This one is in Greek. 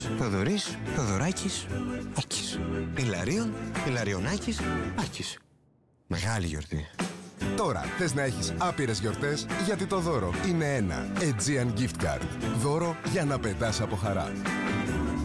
Θοδωρής, Θοδωράκης, Άκης. Ιλαρίων, Ιλαριονάκης, Άκης. Μεγάλη γιορτή. Τώρα θες να έχεις άπειρες γιορτές, γιατί το δώρο είναι ένα Aegean Gift Card. Δώρο για να πετάς από χαρά.